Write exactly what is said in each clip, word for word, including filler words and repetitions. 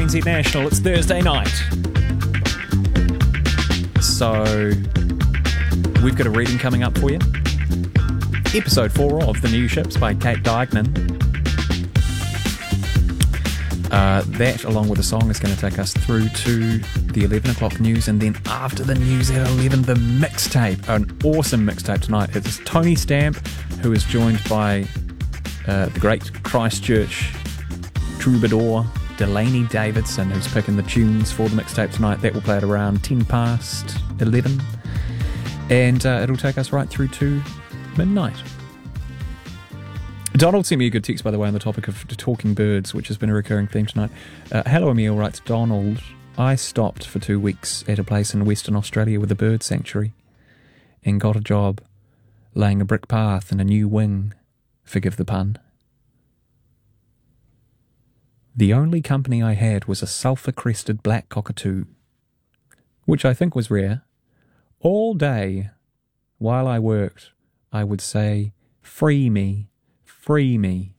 N Z National. It's Thursday night. So, we've got a reading coming up for you. Episode four of The New Ships by Kate Diagnan. Uh, that, along with a song, is going to take us through to the eleven o'clock news, and then after the news at eleven, the mixtape. An awesome mixtape tonight. It's Tony Stamp, who is joined by uh, the great Christchurch troubadour Delaney Davidson, who's picking the tunes for the mixtape tonight. That will play at around ten past eleven, and uh, it'll take us right through to midnight. Donald sent me a good text, by the way, on the topic of talking birds, which has been a recurring theme tonight. Uh, Hello Emil writes, Donald, I stopped for two weeks at a place in Western Australia with a bird sanctuary and got a job laying a brick path and a new wing, forgive the pun. The only company I had was a sulphur-crested black cockatoo, which I think was rare. All day, while I worked, I would say, free me. Free me.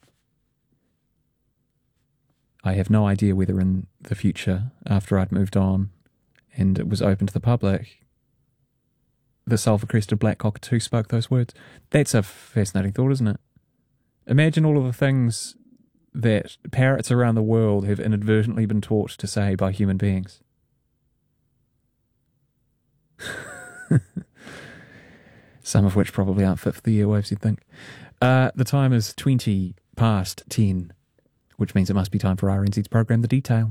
I have no idea whether in the future, after I'd moved on and it was open to the public, the sulphur-crested black cockatoo spoke those words. That's a fascinating thought, isn't it? Imagine all of the things that parrots around the world have inadvertently been taught to say by human beings. Some of which probably aren't fit for the airwaves, you'd think. Uh, the time is twenty past ten, which means it must be time for R N Z's program, The Detail.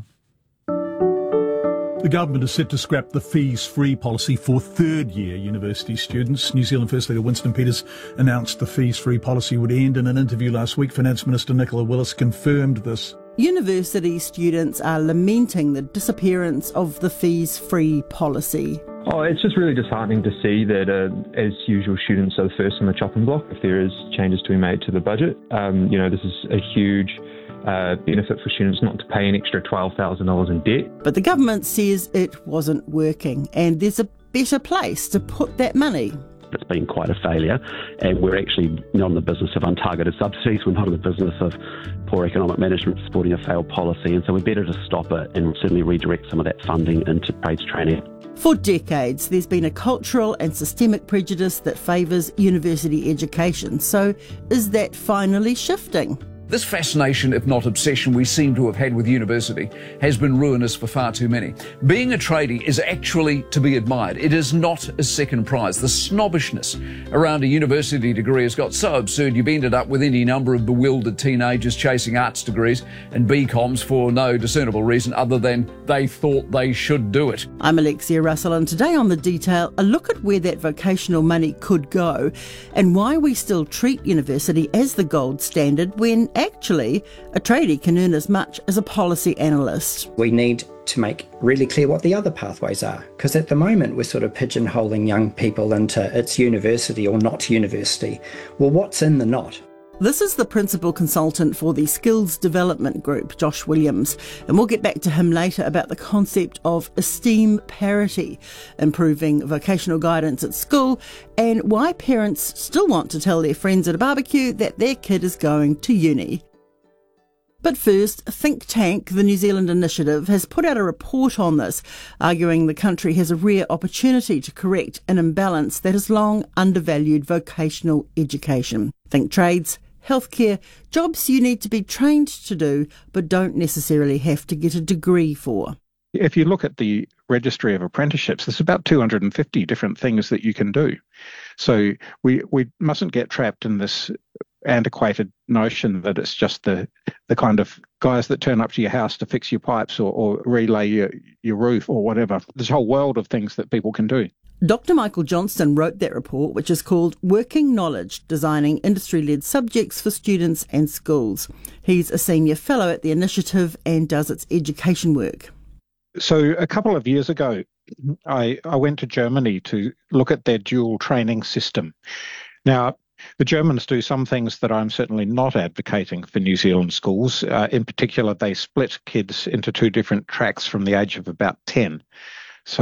The government is set to scrap the fees-free policy for third-year university students. New Zealand First Leader Winston Peters announced the fees-free policy would end. In an interview last week, Finance Minister Nicola Willis confirmed this. University students are lamenting the disappearance of the fees-free policy. Oh, it's just really disheartening to see that, uh, as usual, students are the first on the chopping block if there is changes to be made to the budget. Um, you know, this is a huge uh, benefit for students not to pay an extra twelve thousand dollars in debt. But the government says it wasn't working, and there's a better place to put that money. It's been quite a failure, and we're actually not in the business of untargeted subsidies. We're not in the business of poor economic management supporting a failed policy, and so we're better to stop it and certainly redirect some of that funding into trades training. For decades, there's been a cultural and systemic prejudice that favours university education. So is that finally shifting? This fascination, if not obsession, we seem to have had with university has been ruinous for far too many. Being a tradie is actually to be admired. It is not a second prize. The snobbishness around a university degree has got so absurd you've ended up with any number of bewildered teenagers chasing arts degrees and B COMs for no discernible reason other than they thought they should do it. I'm Alexia Russell, and today on The Detail, a look at where that vocational money could go and why we still treat university as the gold standard when actually, a tradie can earn as much as a policy analyst. We need to make really clear what the other pathways are, because at the moment we're sort of pigeonholing young people into it's university or not university. Well, what's in the not? This is the principal consultant for the Skills Development Group, Josh Williams, and we'll get back to him later about the concept of esteem parity, improving vocational guidance at school, and why parents still want to tell their friends at a barbecue that their kid is going to uni. But first, think tank The New Zealand Initiative has put out a report on this, arguing the country has a rare opportunity to correct an imbalance that has long undervalued vocational education. Think trades, healthcare, jobs you need to be trained to do but don't necessarily have to get a degree for. If you look at the registry of apprenticeships, there's about two hundred fifty different things that you can do. So we, we mustn't get trapped in this antiquated notion that it's just the the kind of guys that turn up to your house to fix your pipes or, or relay your, your roof or whatever. There's a whole world of things that people can do. Doctor Michael Johnston wrote that report, which is called Working Knowledge, Designing Industry-Led Subjects for Students and Schools. He's a senior fellow at the initiative and does its education work. So a couple of years ago, I, I went to Germany to look at their dual training system. Now, the Germans do some things that I'm certainly not advocating for New Zealand schools. Uh, in particular, they split kids into two different tracks from the age of about ten.